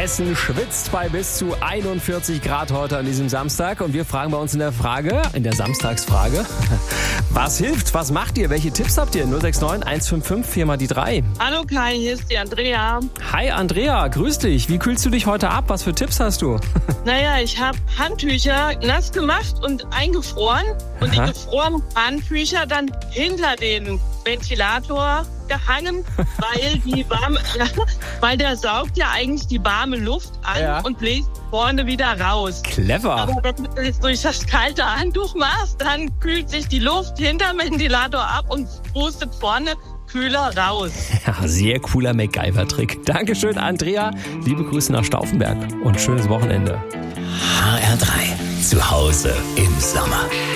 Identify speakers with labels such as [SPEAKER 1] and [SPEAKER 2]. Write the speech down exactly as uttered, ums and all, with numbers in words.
[SPEAKER 1] Hessen schwitzt bei bis zu einundvierzig Grad heute an diesem Samstag. Und wir fragen bei uns in der Frage, in der Samstagsfrage, was hilft, was macht ihr, welche Tipps habt ihr? null sechs neun eins fünf fünf vier mal die drei.
[SPEAKER 2] Hallo Kai, hier ist die Andrea.
[SPEAKER 1] Hi Andrea, grüß dich. Wie kühlst du dich heute ab? Was für Tipps hast du?
[SPEAKER 2] Naja, ich habe Handtücher nass gemacht und eingefroren. Und
[SPEAKER 1] Aha.
[SPEAKER 2] die gefrorenen Handtücher dann hinter den Ventilator gehangen, weil die warme, ja, weil der saugt ja eigentlich die warme Luft an
[SPEAKER 1] Ja.
[SPEAKER 2] und bläst vorne wieder raus.
[SPEAKER 1] Clever.
[SPEAKER 2] Aber wenn du es durch das kalte Handtuch machst, dann kühlt sich die Luft hinterm Ventilator ab und pustet vorne kühler raus.
[SPEAKER 1] Ja, sehr cooler MacGyver-Trick. Dankeschön, Andrea. Liebe Grüße nach Stauffenberg und schönes Wochenende.
[SPEAKER 3] H R drei. Zu Hause im Sommer.